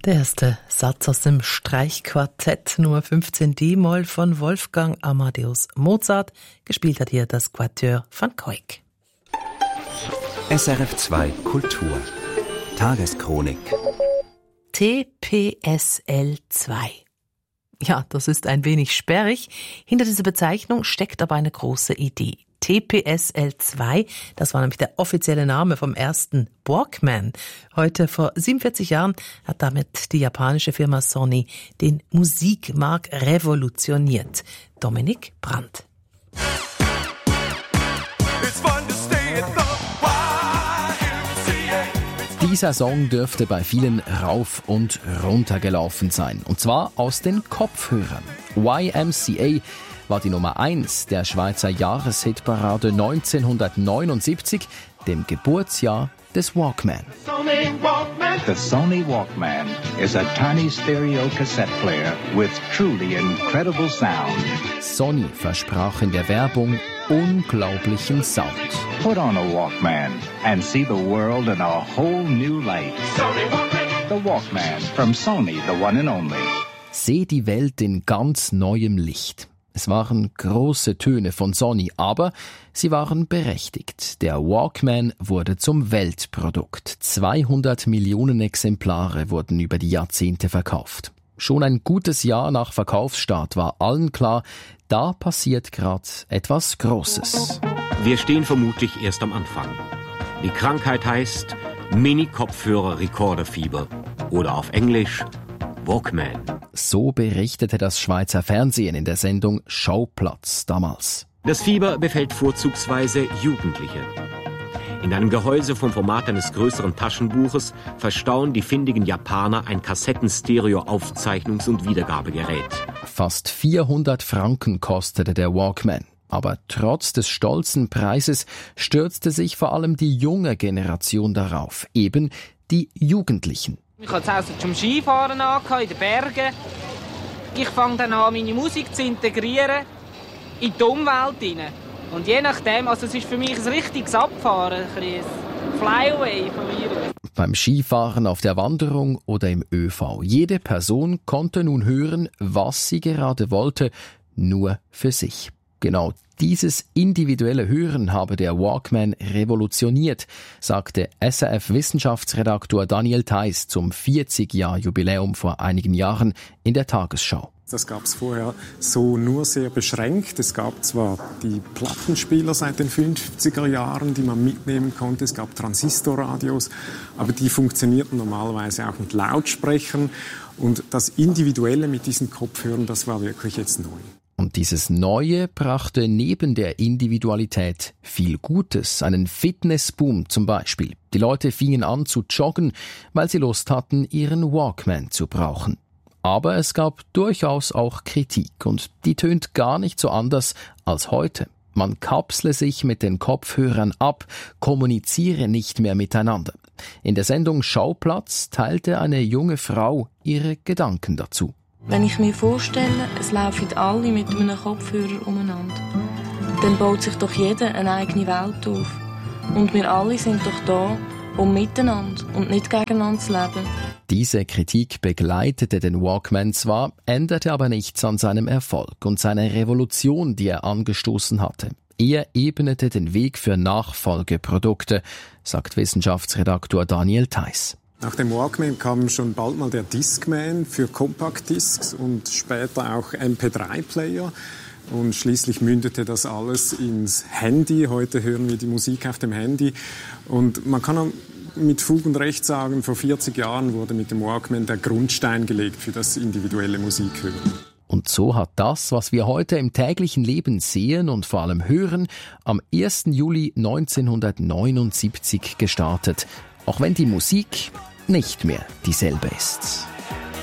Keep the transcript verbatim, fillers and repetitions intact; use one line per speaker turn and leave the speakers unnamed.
Der erste Satz aus dem Streichquartett Nummer fünfzehn D-Moll von Wolfgang Amadeus Mozart. Gespielt hat hier das Quatuor van Kuijk.
S R F zwei Kultur Tageschronik.
T P S L zwei. Ja, das ist ein wenig sperrig. Hinter dieser Bezeichnung steckt aber eine große Idee. T P S L zwei, das war nämlich der offizielle Name vom ersten Walkman. Heute vor siebenundvierzig Jahren hat damit die japanische Firma Sony den Musikmarkt revolutioniert. Dominik Brandt.
Dieser Song dürfte bei vielen rauf und runter gelaufen sein. Und zwar aus den Kopfhörern. Y M C A war die Nummer eins der Schweizer Jahreshitparade neunzehnhundertneunundsiebzig, dem Geburtsjahr des Walkman.
The Sony Walkman is a tiny stereo cassette player with truly incredible sound.
Sony versprach in der Werbung unglaublichen Sound.
Put on a Walkman and see the world in a whole new light. Sony Walkman. The Walkman from Sony, the one and only.
Seh die Welt in ganz neuem Licht. Es waren große Töne von Sony, aber sie waren berechtigt. Der Walkman wurde zum Weltprodukt. zweihundert Millionen Exemplare wurden über die Jahrzehnte verkauft. Schon ein gutes Jahr nach Verkaufsstart war allen klar, da passiert gerade etwas Großes.
Wir stehen vermutlich erst am Anfang. Die Krankheit heißt Mini-Kopfhörer-Rekorderfieber oder auf Englisch Walkman.
So berichtete das Schweizer Fernsehen in der Sendung Schauplatz damals.
Das Fieber befällt vorzugsweise Jugendliche. In einem Gehäuse vom Format eines größeren Taschenbuches verstauen die findigen Japaner ein Kassetten-Stereo-Aufzeichnungs- und Wiedergabegerät.
Fast vierhundert Franken kostete der Walkman. Aber trotz des stolzen Preises stürzte sich vor allem die junge Generation darauf, eben die Jugendlichen.
Ich habe es auch zum Skifahren angehabt, in den Bergen. Ich fange dann an, meine Musik zu integrieren in die Umwelt hinein. Und je nachdem, also es ist für mich ein richtiges Abfahren, ein bisschen Flyaway von mir.
Beim Skifahren, auf der Wanderung oder im Ö V. Jede Person konnte nun hören, was sie gerade wollte, nur für sich. Genau dieses individuelle Hören habe der Walkman revolutioniert, sagte S R F-Wissenschaftsredaktor Daniel Theiss zum vierzig-Jahr-Jubiläum vor einigen Jahren in der Tagesschau.
Das gab es vorher so nur sehr beschränkt. Es gab zwar die Plattenspieler seit den fünfziger Jahren, die man mitnehmen konnte. Es gab Transistorradios, aber die funktionierten normalerweise auch mit Lautsprechern. Und das Individuelle mit diesen Kopfhörern, das war wirklich jetzt neu.
Und dieses Neue brachte neben der Individualität viel Gutes, einen Fitnessboom zum Beispiel. Die Leute fingen an zu joggen, weil sie Lust hatten, ihren Walkman zu brauchen. Aber es gab durchaus auch Kritik und die tönt gar nicht so anders als heute. Man kapsle sich mit den Kopfhörern ab, kommuniziere nicht mehr miteinander. In der Sendung Schauplatz teilte eine junge Frau ihre Gedanken dazu.
Wenn ich mir vorstelle, es laufen alle mit einem Kopfhörer umeinander, dann baut sich doch jeder eine eigene Welt auf. Und wir alle sind doch da, um miteinander und nicht gegeneinander zu leben.
Diese Kritik begleitete den Walkman zwar, änderte aber nichts an seinem Erfolg und seiner Revolution, die er angestoßen hatte. Er ebnete den Weg für Nachfolgeprodukte, sagt Wissenschaftsredaktor Daniel Theiss.
Nach dem Walkman kam schon bald mal der Discman für Compact-Discs und später auch M P drei Player. Und schließlich mündete das alles ins Handy. Heute hören wir die Musik auf dem Handy. Und man kann mit Fug und Recht sagen, vor vierzig Jahren wurde mit dem Walkman der Grundstein gelegt für das individuelle Musikhören.
Und so hat das, was wir heute im täglichen Leben sehen und vor allem hören, am ersten Juli neunzehnhundertneunundsiebzig gestartet. Auch wenn die Musik nicht mehr dieselbe ist.